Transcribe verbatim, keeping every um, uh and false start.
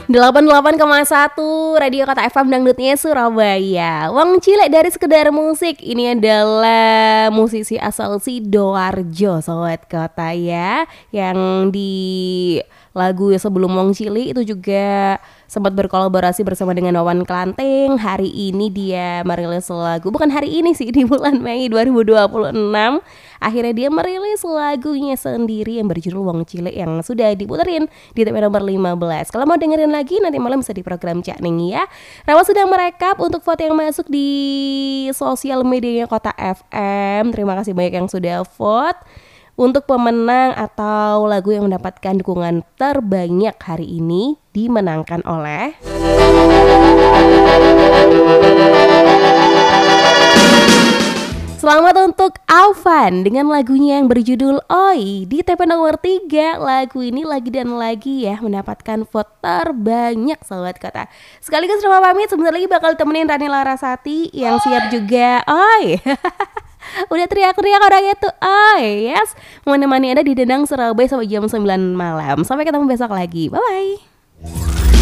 delapan puluh delapan koma satu Radio Kota F M Dangdutnya Surabaya. Wong Cilik dari sekedar musik. Ini adalah musisi asal Sidoarjo, Sobat Kota ya. Yang di lagu sebelum Wong Cilik itu juga sempat berkolaborasi bersama dengan Wawan Klanting. Hari ini dia merilis lagu, bukan hari ini sih, di bulan Mei dua ribu dua puluh enam. Akhirnya dia merilis lagunya sendiri yang berjudul Wong Cilik yang sudah diputerin di T V nomor lima belas. Kalau mau dengerin lagi nanti malam bisa di program Cak Ning ya. Rawa sudah merekap untuk vote yang masuk di sosial medianya Kota F M. Terima kasih banyak yang sudah vote. Untuk pemenang atau lagu yang mendapatkan dukungan terbanyak hari ini dimenangkan oleh selamat untuk Alvan dengan lagunya yang berjudul Oi di T P nomor tiga. Lagu ini lagi dan lagi ya mendapatkan vote terbanyak, Sobat Kota. Sekaligus terima pamit, sebentar lagi bakal temenin Rani Larasati yang siap juga. Oi udah teriak-teriak orangnya tuh. Oi yes, mau menemani Anda di Dendang Surabaya sampai jam sembilan malam. Sampai ketemu besok lagi, bye-bye.